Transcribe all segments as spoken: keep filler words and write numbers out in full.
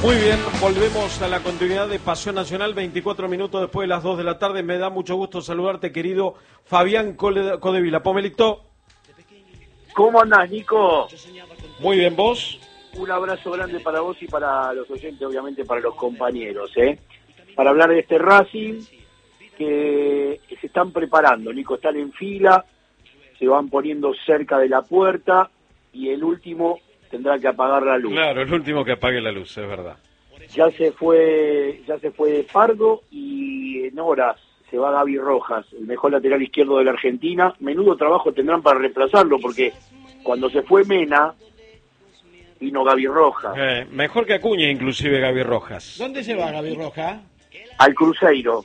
Muy bien, volvemos a la continuidad de Pasión Nacional, veinticuatro minutos después de las dos de la tarde. Me da mucho gusto saludarte, querido Fabián Codevila. Pomelito. ¿Cómo andás, Nico? Muy bien, ¿vos? Un abrazo grande para vos y para los oyentes, obviamente para los compañeros, ¿eh? Para hablar de este Racing que se están preparando, Nico, están en fila, se van poniendo cerca de la puerta y el último tendrá que apagar la luz. Claro, el último que apague la luz, es verdad. Ya se fue, ya se fue Pardo y en horas se va Gaby Rojas, el mejor lateral izquierdo de la Argentina. Menudo trabajo tendrán para reemplazarlo, porque cuando se fue Mena, vino Gaby Rojas. Eh, mejor que Acuña, inclusive, Gaby Rojas. ¿Dónde se va Gaby Rojas? Al Cruzeiro.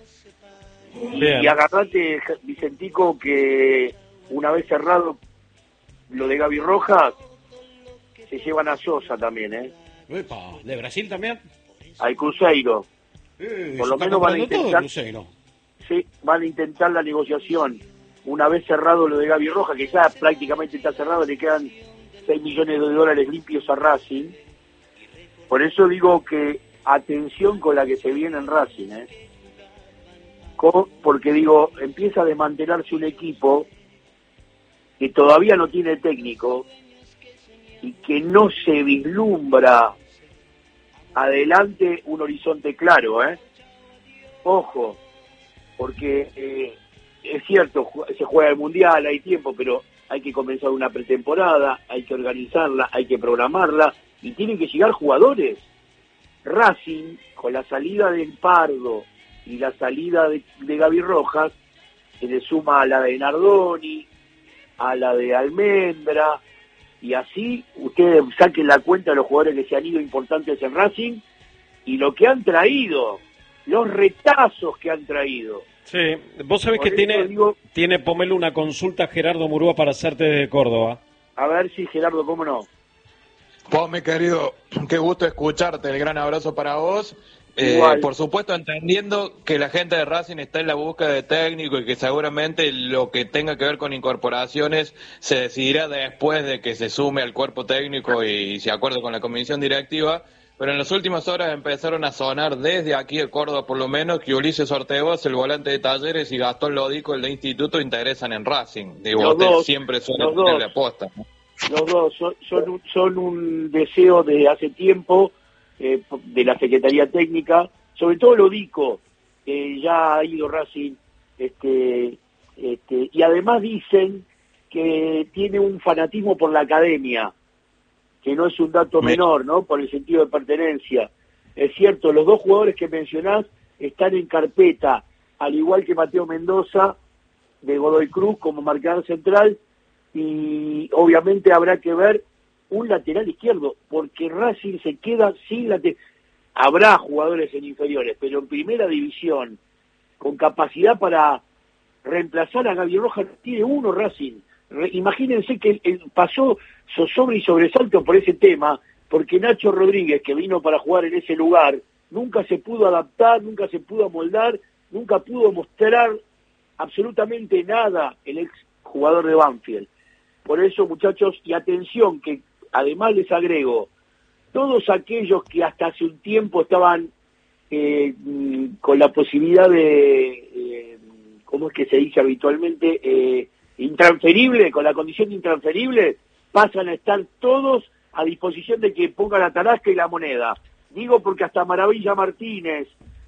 Bien. Y agarrate, Vicentico, que una vez cerrado lo de Gaby Rojas, se llevan a Sosa también, ¿eh? Epa, ¿de Brasil también? Al Cruzeiro. Eh, Por lo menos van a intentar, sí, van a intentar la negociación. Una vez cerrado lo de Gaby Rojas, que ya prácticamente está cerrado, le quedan seis millones de dólares limpios a Racing. Por eso digo que atención con la que se viene en Racing, ¿eh? Con, porque digo, empieza a desmantelarse un equipo que todavía no tiene técnico y que no se vislumbra adelante un horizonte claro, ¿eh? Ojo, porque eh, es cierto, se juega el Mundial, hay tiempo, pero hay que comenzar una pretemporada, hay que organizarla, hay que programarla, y tienen que llegar jugadores. Racing, con la salida del Pardo y la salida de, de Gaby Rojas, se le suma a la de Nardoni, a la de Almendra, y así ustedes saquen la cuenta de los jugadores que se han ido importantes en Racing y lo que han traído, los retazos que han traído. Sí, vos sabés Por que tiene, digo, tiene Pomelo una consulta Gerardo Murúa para hacerte desde Córdoba. A ver si Gerardo, cómo no. Pome, querido, qué gusto escucharte, el gran abrazo para vos. Eh, por supuesto, entendiendo que la gente de Racing está en la búsqueda de técnico y que seguramente lo que tenga que ver con incorporaciones se decidirá después de que se sume al cuerpo técnico y, y se acuerde con la comisión directiva, pero en las últimas horas empezaron a sonar desde aquí de Córdoba por lo menos que Ulises Ortegos, el volante de Talleres, y Gastón Lodico, el de Instituto, interesan en Racing. Digo, los usted dos, siempre suele los ponerle dos, aposta, ¿no? Los dos son, son, un, son un deseo de hace tiempo eh, de la Secretaría Técnica, sobre todo Lodico, que ya ha ido Racing, este, este, y además dicen que tiene un fanatismo por la academia, que no es un dato menor, ¿no? Por el sentido de pertenencia. Es cierto, los dos jugadores que mencionás están en carpeta, al igual que Mateo Mendoza, de Godoy Cruz, como marcador central, y obviamente habrá que ver un lateral izquierdo, porque Racing se queda sin lateral. Habrá jugadores en inferiores, pero en primera división, con capacidad para reemplazar a Gaby Rojas, tiene uno Racing. Re, imagínense que el, el pasó zozobra y sobresalto por ese tema, porque Nacho Rodríguez, que vino para jugar en ese lugar, nunca se pudo adaptar, nunca se pudo amoldar, nunca pudo mostrar absolutamente nada el ex jugador de Banfield. Por eso, muchachos, y atención, que además les agrego, todos aquellos que hasta hace un tiempo estaban eh, con la posibilidad de, eh, ¿cómo es que se dice habitualmente? Eh, intransferible, con la condición intransferible, pasan a estar todos a disposición de que ponga la tarasca y la moneda. Digo porque hasta Maravilla Martínez,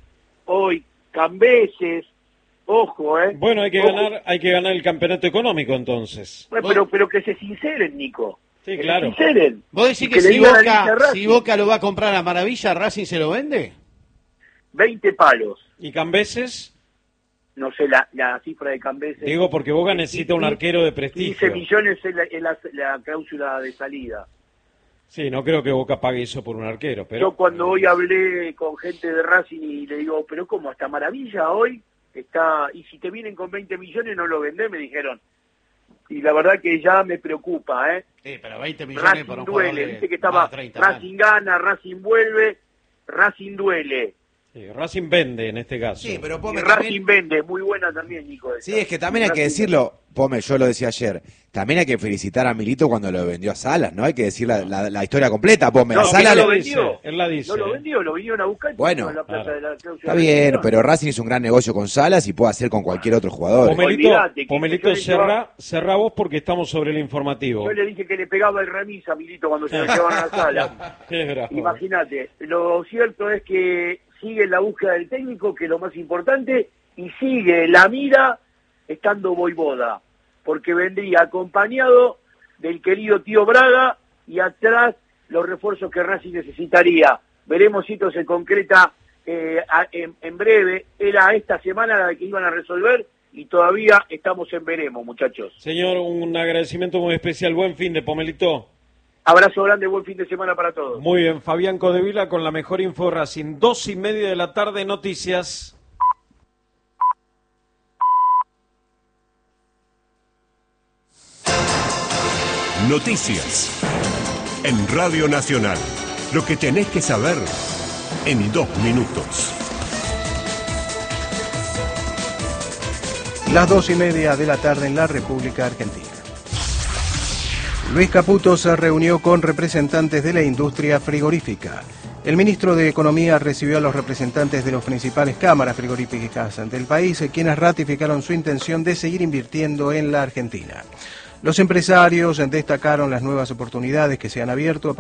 hoy Cambeses, ojo, ¿eh? Bueno, hay que ojo. ganar, hay que ganar el campeonato económico entonces. Bueno, pero, pero que se sinceren, Nico. Sí, que claro. Se sinceren. ¿Vos decís que, que si Boca, si Boca lo va a comprar a Maravilla, Racing se lo vende? veinte palos. ¿Y Cambeses? No sé la, la cifra de Cambeses. Digo porque Boca necesita un arquero de prestigio. quince millones es la, es la, la cláusula de salida. Sí, no creo que Boca pague eso por un arquero, pero... Yo cuando hoy hablé con gente de Racing y le digo, pero ¿cómo? Hasta Maravilla hoy está... Y si te vienen con veinte millones no lo vendés, me dijeron. Y la verdad que ya me preocupa, ¿eh? Sí, pero veinte millones Racing por un duele, jugador de viste que estaba treinta Racing años. Gana, Racing vuelve, Racing duele. Sí, Racing vende en este caso. Sí, pero Y Pome Racing también... vende, muy buena también, Nico. esa. Sí, es que también hay que Racing decirlo, Pome, yo lo decía ayer, también hay que felicitar a Milito cuando lo vendió a Salas, ¿no? Hay que decir la, la, la historia completa, Pome. No, a que Salas no le- lo dice, vendió. él la dice. No lo vendió, lo vinieron a buscar y Bueno, puso en la plaza claro. de la cláusula Está de bien, rescisión. pero Racing hizo un gran negocio con Salas y puede hacer con cualquier otro jugador. Pomelito, Olvídate, que Pomelito yo le cerra, llevaba- cerra vos porque estamos sobre el informativo. Yo le dije que le pegaba el remis a Milito cuando se lo llevaban a la sala. Qué bravo. Imagínate, lo cierto es que sigue la búsqueda del técnico, que es lo más importante, y sigue la mira estando Voivoda, porque vendría acompañado del querido tío Braga y atrás los refuerzos que Racing necesitaría. Veremos si esto se concreta eh, a, en, en breve. Era esta semana la que iban a resolver y todavía estamos en veremos, muchachos. Señor, un agradecimiento muy especial. Buen fin de Pomelito. Abrazo grande, buen fin de semana para todos. Muy bien, Fabián Codevila con la mejor info de Racing. Dos y media de la tarde, noticias. Noticias. En Radio Nacional. Lo que tenés que saber en dos minutos. Las dos y media de la tarde en la República Argentina. Luis Caputo se reunió con representantes de la industria frigorífica. El ministro de Economía recibió a los representantes de las principales cámaras frigoríficas del país, quienes ratificaron su intención de seguir invirtiendo en la Argentina. Los empresarios destacaron las nuevas oportunidades que se han abierto a